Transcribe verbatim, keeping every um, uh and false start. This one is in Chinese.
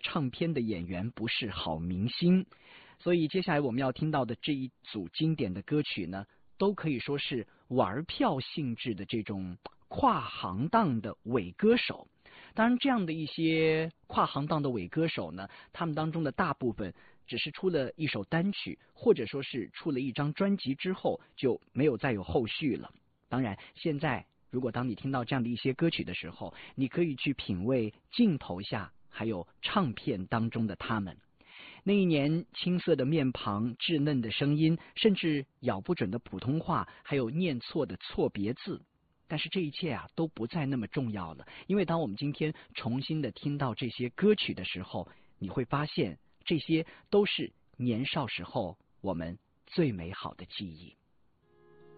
唱片的演员不是好明星。所以接下来我们要听到的这一组经典的歌曲呢，都可以说是玩票性质的这种跨行当的伪歌手。当然，这样的一些跨行当的伪歌手呢，他们当中的大部分只是出了一首单曲，或者说是出了一张专辑之后就没有再有后续了。当然，现在如果当你听到这样的一些歌曲的时候，你可以去品味镜头下还有唱片当中的他们。那一年青涩的面庞、稚嫩的声音，甚至咬不准的普通话，还有念错的错别字。但是这一切啊都不再那么重要了，因为当我们今天重新的听到这些歌曲的时候，你会发现这些都是年少时候我们最美好的记忆。